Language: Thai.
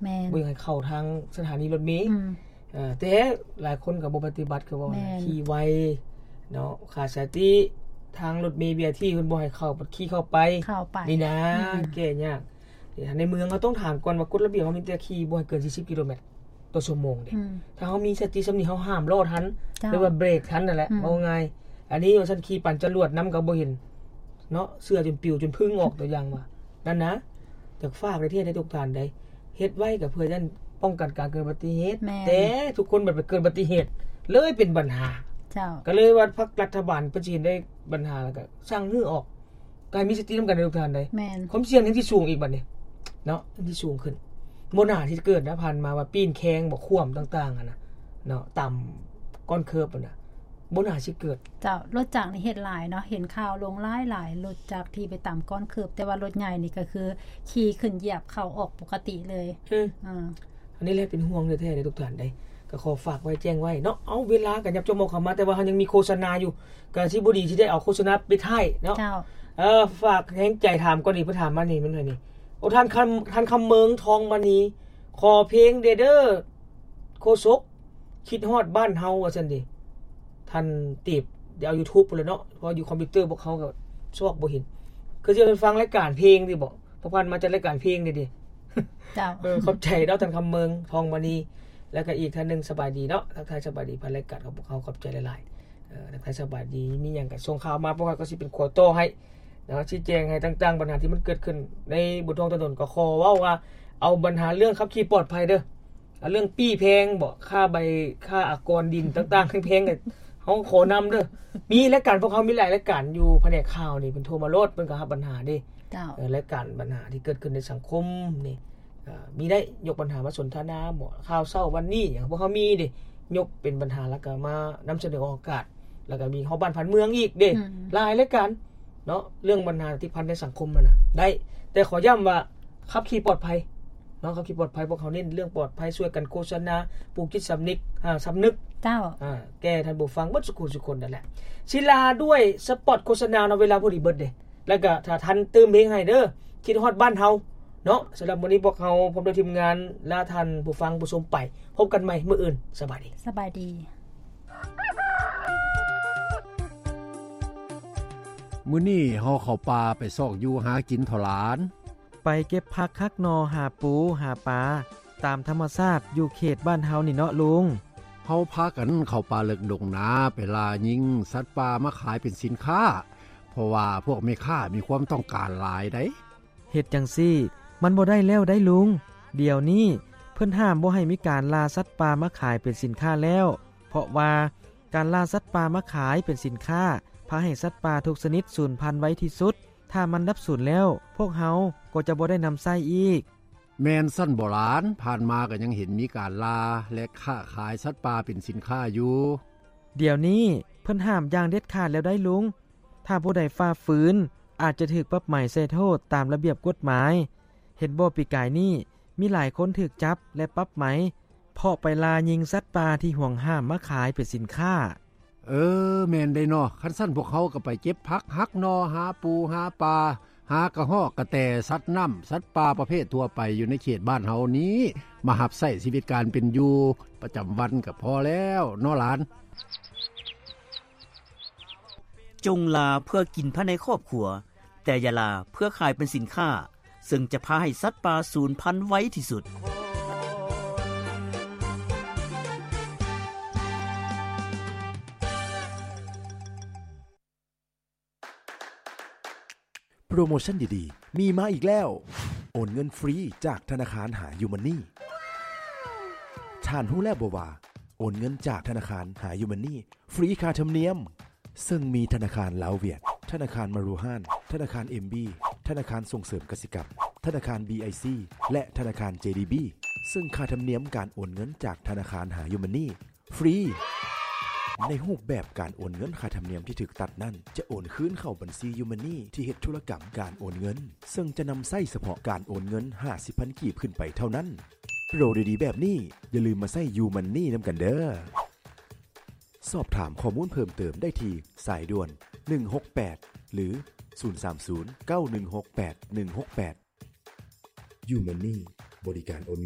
บ่ให้เข้าทางสถานีรถเมล์แต่หลายคนก็บ่ปฏิบัติคือว่าขี่ไวเนาะขาดสติทางรถเมล์ BRT เพิ่นบ่ให้เข้าขี่เข้าไปนี่นะแก้ยากในเมืองเราต้องถามก่อนว่ากฎระเบียบเฮามีแต่ขี่บ่ให้เกิน40กิโลเมตรต่อชั่วโมงเด้ถ้าเฮามีสติสำนี้เฮาห้ามรอทันหรือว่าเบรกทันนั่นแหละเอาง่ายอันนี้ว่าฉันขี่ปั่นจรวดนำก็บ่เห็นเนาะเสื้อจนปิวจนพึ่งออกตัวอย่างว่านั่นนะจากฝากประเทศได้ทุกท่านได้เฮ็ดไว้ก็เพื่อจะป้องกันการเกิดอุบัติเหตุแต่ทุกคนบัดไปเกิดอุบัติเหตุเลยเป็นปัญหาก็เลยว่าพรรครัฐบาลประจีนได้ปัญหาแล้วก็สร้างฮื้อออกกายมีสตินำกันทุกท่านได้ความเสี่ยงที่สูงอีกบัดนี้เนาะที่สูงขึ้นบ่น่าที่เกิดนะผ่านมาว่าปีนแข้งบ่คว่ำต่างๆนะเนาะต่ำก้อนเคิร์ฟน่ะบ่น่าสิเกิดเจ้ารถจักรนี่เฮ็ดหลายเนาะเห็นข่าวลงหลายๆรถจักรที่ไปต่ำก้อนเคิร์ฟแต่ว่ารถใหญ่นี่ก็คือขี่ขึ้นเหยียบเข้าออกปกติเลยอันนี้แหละเป็นห่วงแท้ๆเด้ทุกท่านได้ก็ขอฝากไว้แจ้งไว้เนาะเอาเวลาก็ยับจมเข้ามาแต่ว่าเฮายังมีโฆษณาอยู่ก็สิบ่ดีสิได้เอาโฆษณาไปท้ายเนาะฝากแรงใจถามก่อนนี่เพิ่นถามมานี่มันนี่โอ้ท่านคำเมืองทองมณีขอเพลงเด้อโคศกคิดฮอดบ้านเฮาว่าซั่นดิท่านตีบเดี๋ยวเอา YouTube พุ่นเลยเนาะเพราะอยู่คอมพิวเตอร์พวกเขาก็ซอกบ่เห็นคือสิฟังรายการเพลงดิบ่เพราะพันมาจากรายการเพลงนี่ดิเจ้าขอบใจเนาะท่านคำเมืองทองมณีแล้วก็อีกท่านนึงสบายดีเนาะทักทายสบายดีพันรายการของพวกเขาขอบใจหลายๆทักทายสบายดีมีหยังก็ส่งข่าวมาพวกเขาก็สิเป็นขอโต้ให้เนาะชี้แจงให้ต่างๆปัญหาที่มันเกิดขึ้นในบนท้องถนนก็ขอเว้าว่าเอาปัญหาเรื่องขับขี่ปลอดภัยเด้อเรื่องปี้แพงบ่ค่าใบค่าอากรดินต่างๆแพงๆก็เฮาขอนำเด้อมีรายการพวกเขามีหลายรายการอยู่แผนกข่าวนี่เพิ่นโทรมาโลดเพิ่นก็รับปัญหาเด้รายการปัญหาที่เกิดขึ้นในสังคมนี่มีได้ยกปัญหามาสนทนาบ่ข่าวเช้าวันนี้อย่างพวกเขามีเด้ยกเป็นปัญหาแล้วก็มานำเสนอออกอากาศแล้วก็มีเฮาบ้านพันเมืองอีกเด้หลายรายการเนาะเรื่องปัญหาที่พันในสังคมนั่นน่ะได้แต่ขอย้ำว่าขับขี่ปลอดภัยเนาะขับขี่ปลอดภัยพวกเขาเน้นเรื่องปลอดภัยช่วยกันโฆษณาปลูกจิตสำนึกเจ้าแก้ท่านผู้ฟังเบิดทุกคนนั่นแหละศิลาด้วยสปอตโฆษณาเวลาพอดีเบิดเด้แล้วก็ถ้าทันเติมเพลงให้เด้อคิดฮอดบ้านเฮาเนาะสำหรับวันนี้พวกเฮาพร้อมด้วยทีมงานลาท่านผู้ฟังผู้ชมไปพบกันใหม่มื้ออื่นสบายดีมื้อนี้เฮาเข้าป่าไปซอกอยู่หากินเท่าหลานไปเก็บผักคักนอหาปูหาปลาตามธรรมชาติอยู่เขตบ้านเฮานี่เนาะลุงเฮาพากันเข้าป่าลึกดงนาไปล่ายิงสัตว์ป่ามาขายเป็นสินค้าเพราะว่าพวกแม่ค้ามีความต้องการหลายได้เฮ็ดจังซี่มันบ่ได้แล้วได้ลุงเดี๋ยวนี้เพิ่นห้ามบ่ให้มีการล่าสัตว์ป่ามาขายเป็นสินค้าแล้วเพราะว่าการล่าสัตว์ป่ามาขายเป็นสินค้าพาให้สัตว์ป่าทุกชนิดสูญพันธุ์ไว้ที่สุดถ้ามันดับสูญแล้วพวกเฮาก็จะบ่ได้นำใช้อีกแม่นสั้นโบราณผ่านมาก็ยังเห็นมีการล่าและค้าขายสัตว์ป่าเป็นสินค้าอยู่เดี๋ยวนี้เพิ่นห้ามอย่างเด็ดขาดแล้วได้ลุงถ้าผู้ใดฝ่าฝืนอาจจะถูกปรับใหม่ใส่โทษตามระเบียบกฎหมายเห็นบ่ปีกายนี้มีหลายคนถูกจับและปรับไหมเพราะไปล่ายิงสัตว์ป่าที่ห่วงห้ามมาขายเป็นสินค้าแม่นได้เนาะคันสั้นพวกเขาก็ไปเก็บผักหักนอหาปูหาปลาหากระหอกกระแตสัตว์น้ำสัตว์ป่าประเภททั่วไปอยู่ในเขตบ้านเฮานี้มาหับใช้ชีวิตการเป็นอยู่ประจำวันก็พอแล้วเนาะหลานจงลาเพื่อกินภายในครอบครัวแต่อย่าลาเพื่อขายเป็นสินค้าซึ่งจะพาให้สัตว์ป่าสูญพันธุ์ไว้ที่สุดโปรโมชั่นดีๆมีมาอีกแล้วโอนเงินฟรีจากธนาคารหายูมันนี่ท่านฮู้แล้วบ่ว่าโอนเงินจากธนาคารหายูมันนี่ฟรีค่าธรรมเนียมซึ่งมีธนาคารลาวเวียดธนาคารมารูฮั่นธนาคาร MB ธนาคารส่งเสริมกสิกรรมธนาคาร BIC และธนาคาร JDB ซึ่งค่าธรรมเนียมการโอนเงินจากธนาคารหายูมันนี่ฟรีในรูปแบบการโอนเงินค่าธรรมเนียมที่ถูกตัดนั้นจะโอนคืนเข้าบัญชียูมันนี่ที่เฮ็ดธุรกรรมการโอนเงินซึ่งจะนำใช้เฉพาะการโอนเงิน 50,000 กีบขึ้นไปเท่านั้นโปรดีๆแบบนี้อย่าลืมมาใช้ยูมันนี่นำกันเด้อสอบถามข้อมูลเพิ่มเติมได้ที่สายด่วน168หรือ030 9168 168ยูมันนี่บริการโอน